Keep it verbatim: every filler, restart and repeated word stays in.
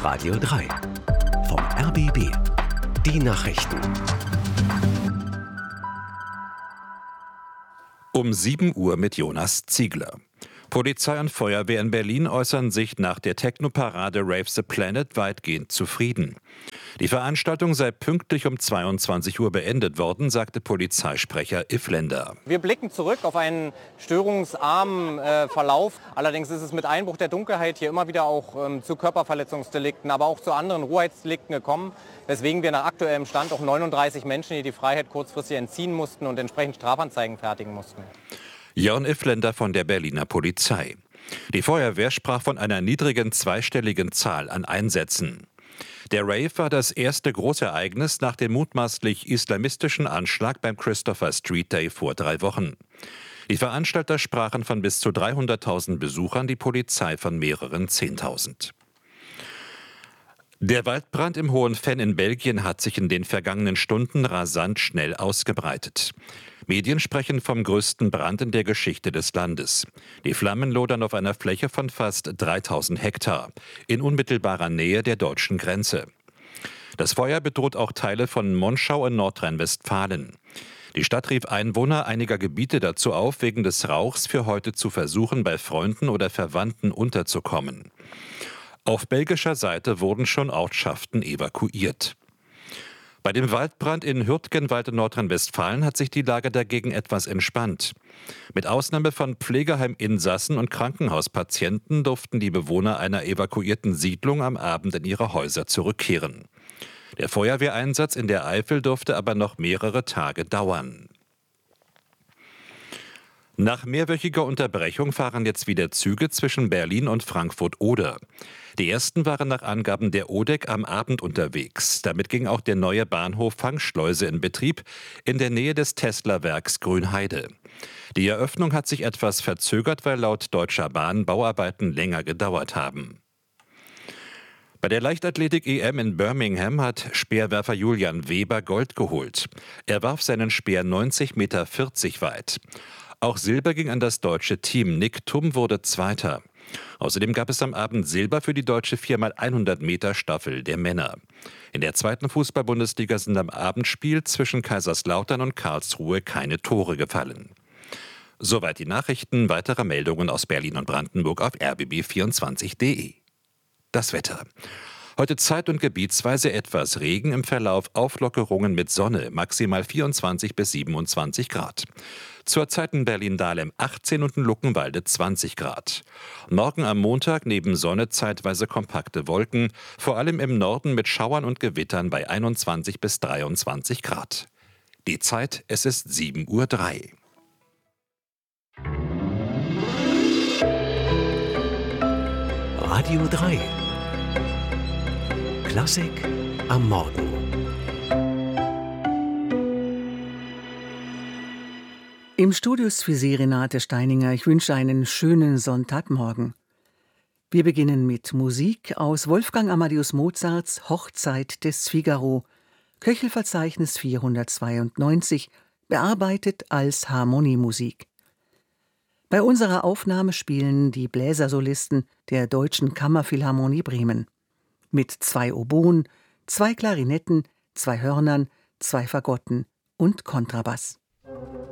Radio drei. Vom R B B. Die Nachrichten. Um sieben Uhr mit Jonas Ziegler. Polizei und Feuerwehr in Berlin äußern sich nach der Techno-Parade Rave the Planet weitgehend zufrieden. Die Veranstaltung sei pünktlich um zweiundzwanzig Uhr beendet worden, sagte Polizeisprecher Iffländer. Wir blicken zurück auf einen störungsarmen äh, Verlauf. Allerdings ist es mit Einbruch der Dunkelheit hier immer wieder auch ähm, zu Körperverletzungsdelikten, aber auch zu anderen Rohheitsdelikten gekommen, weswegen wir nach aktuellem Stand auch neununddreißig Menschen hier die Freiheit kurzfristig entziehen mussten und entsprechend Strafanzeigen fertigen mussten. Jörn Iffländer von der Berliner Polizei. Die Feuerwehr sprach von einer niedrigen zweistelligen Zahl an Einsätzen. Der Rave war das erste Großereignis nach dem mutmaßlich islamistischen Anschlag beim Christopher Street Day vor drei Wochen. Die Veranstalter sprachen von bis zu dreihunderttausend Besuchern, die Polizei von mehreren Zehntausend. Der Waldbrand im Hohenfenn in Belgien hat sich in den vergangenen Stunden rasant schnell ausgebreitet. Medien sprechen vom größten Brand in der Geschichte des Landes. Die Flammen lodern auf einer Fläche von fast dreitausend Hektar, in unmittelbarer Nähe der deutschen Grenze. Das Feuer bedroht auch Teile von Monschau in Nordrhein-Westfalen. Die Stadt rief Einwohner einiger Gebiete dazu auf, wegen des Rauchs für heute zu versuchen, bei Freunden oder Verwandten unterzukommen. Auf belgischer Seite wurden schon Ortschaften evakuiert. Bei dem Waldbrand in Hürtgenwald in Nordrhein-Westfalen hat sich die Lage dagegen etwas entspannt. Mit Ausnahme von Pflegeheiminsassen und Krankenhauspatienten durften die Bewohner einer evakuierten Siedlung am Abend in ihre Häuser zurückkehren. Der Feuerwehreinsatz in der Eifel durfte aber noch mehrere Tage dauern. Nach mehrwöchiger Unterbrechung fahren jetzt wieder Züge zwischen Berlin und Frankfurt-Oder. Die ersten waren nach Angaben der O D E C am Abend unterwegs. Damit ging auch der neue Bahnhof Fangschleuse in Betrieb, in der Nähe des Tesla-Werks Grünheide. Die Eröffnung hat sich etwas verzögert, weil laut Deutscher Bahn Bauarbeiten länger gedauert haben. Bei der Leichtathletik-E M in Birmingham hat Speerwerfer Julian Weber Gold geholt. Er warf seinen Speer neunzig Komma vierzig Meter weit. Auch Silber ging an das deutsche Team. Nick Thum wurde Zweiter. Außerdem gab es am Abend Silber für die deutsche vier mal hundert Meter Staffel der Männer. In der zweiten Fußball-Bundesliga sind am Abendspiel zwischen Kaiserslautern und Karlsruhe keine Tore gefallen. Soweit die Nachrichten. Weitere Meldungen aus Berlin und Brandenburg auf r b b vierundzwanzig punkt de. Das Wetter. Heute zeit- und gebietsweise etwas Regen, im Verlauf Auflockerungen mit Sonne, maximal vierundzwanzig bis siebenundzwanzig Grad. Zurzeit in Berlin-Dahlem achtzehn und in Luckenwalde zwanzig Grad. Morgen am Montag neben Sonne zeitweise kompakte Wolken, vor allem im Norden mit Schauern und Gewittern bei einundzwanzig bis dreiundzwanzig Grad. Die Zeit, es ist sieben Uhr drei. Radio drei. Klassik am Morgen. Im Studio ist für Sie Renate Steininger. Ich wünsche einen schönen Sonntagmorgen. Wir beginnen mit Musik aus Wolfgang Amadeus Mozarts Hochzeit des Figaro, Köchelverzeichnis vierhundertzweiundneunzig, bearbeitet als Harmoniemusik. Bei unserer Aufnahme spielen die Bläsersolisten der Deutschen Kammerphilharmonie Bremen. Mit zwei Oboen, zwei Klarinetten, zwei Hörnern, zwei Fagotten und Kontrabass.